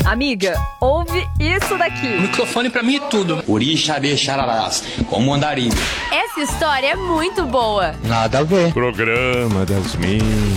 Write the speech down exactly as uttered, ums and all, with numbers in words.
Amiga, ouve isso daqui. O microfone pra mim é tudo. Orixabê xararás, como andarilho. Essa história é muito boa. Nada a ver. Programa das minhas.